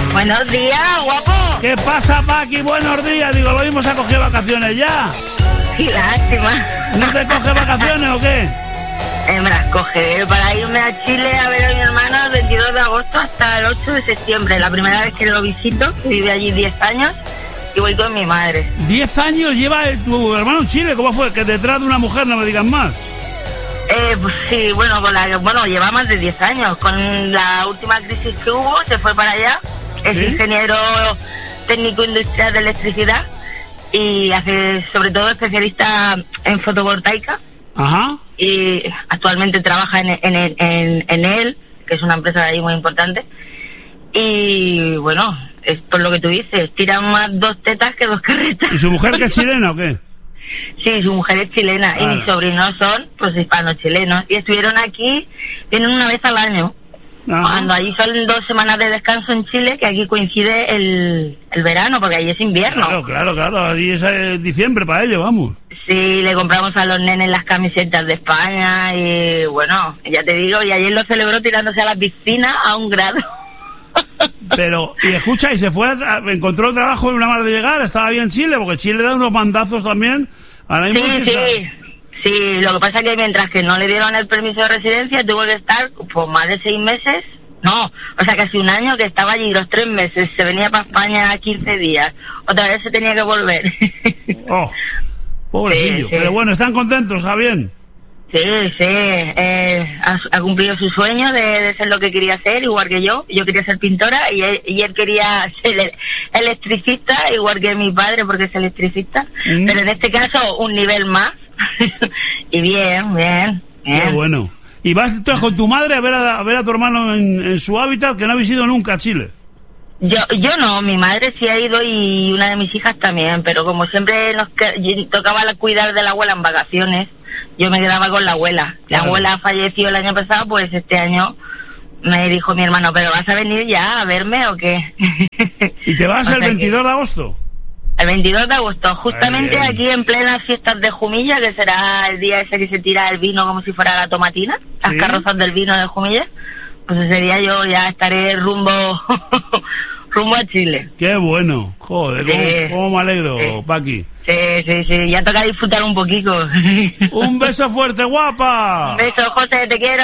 Buenos días, guapo. ¿Qué pasa, Paqui? Buenos días. Digo, lo mismo se ha cogido vacaciones ya. Qué lástima. ¿No te coges vacaciones o qué? Me las cogeré para irme a Chile a ver a mi hermano el 22 de agosto hasta el 8 de septiembre. La primera vez que lo visito, que vive allí 10 años, y voy con mi madre. 10 años lleva tu hermano en Chile. ¿Cómo fue? Que detrás de una mujer, no me digas más. Pues sí, bueno, lleva más de 10 años. Con la última crisis que hubo, se fue para allá. Es ingeniero técnico industrial de electricidad y hace, sobre todo, especialista en fotovoltaica. Ajá. Y actualmente trabaja en él, que es una empresa de ahí muy importante. Y bueno, es por lo que tú dices, tiran más 2 tetas que 2 carretas. ¿Y su mujer que es chilena o qué? Sí, su mujer es chilena y mis sobrinos son pues hispanos-chilenos y estuvieron aquí, vienen una vez al año. Cuando allí son 2 semanas de descanso en Chile, que aquí coincide el verano, porque allí es invierno. Claro, allí es diciembre para ellos, vamos. Sí, le compramos a los nenes las camisetas de España y bueno, ya te digo, y ayer lo celebró tirándose a la piscina a 1 grado. Pero, y escucha, y se fue, encontró trabajo en una mar de llegar, estaba bien en Chile, porque Chile da unos bandazos también. Ahora mismo sí, lo que pasa es que mientras que no le dieron el permiso de residencia, tuvo que estar por más de 6 meses, casi 1 año que estaba allí, los 3 meses, se venía para España 15 días, otra vez se tenía que volver. Oh, pobrecillo, sí. Pero bueno, ¿están contentos? ¿Está bien? Sí, ha cumplido su sueño de ser lo que quería ser, igual que yo quería ser pintora y él quería ser electricista, igual que mi padre porque es electricista, pero en este caso un nivel más. Y bien. Qué bueno. ¿Y vas tú con tu madre a ver a tu hermano en su hábitat, que no habéis ido nunca a Chile? Yo no, mi madre sí ha ido y una de mis hijas también, pero como siempre nos tocaba cuidar de la abuela en vacaciones, yo me quedaba con la abuela. La abuela falleció el año pasado, pues este año me dijo mi hermano, ¿pero vas a venir ya a verme o qué? ¿Y te vas el 22 de agosto? El 22 de agosto, justamente aquí en plenas fiestas de Jumilla, que será el día ese que se tira el vino como si fuera la tomatina, las carrozas del vino de Jumilla, pues ese día yo ya estaré rumbo a Chile. Qué bueno, joder, cómo me alegro, Paqui. Sí, ya toca disfrutar un poquito. Un beso fuerte, guapa. Un beso, José, te quiero.